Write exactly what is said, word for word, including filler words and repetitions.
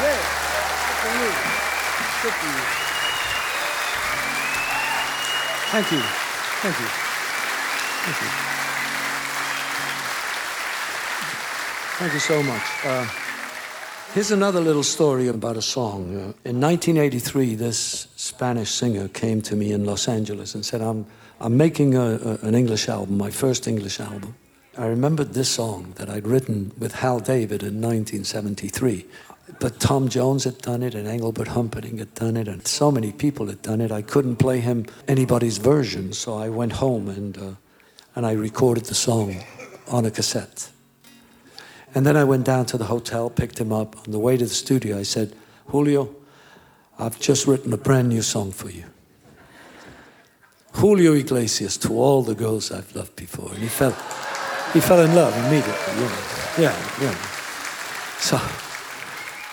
Good for you. Good for you. Thank you. Thank you. Thank you. Thank you so much. Uh, here's another little story about a song. Uh, in nineteen eighty-three, this Spanish singer came to me in Los Angeles and said, I'm, I'm making a, a, an English album, my first English album. I remembered this song that I'd written with Hal David in nineteen seventy-three. But Tom Jones had done it, and Engelbert Humperdinck had done it, and so many people had done it. I couldn't play him anybody's version, so I went home and uh, and I recorded the song on a cassette. And then I went down to the hotel, picked him up. On the way to the studio, I said, Julio, I've just written a brand new song for you. Julio Iglesias, to all the girls I've loved before. And he fell, he fell in love immediately. You know. Yeah, yeah. So...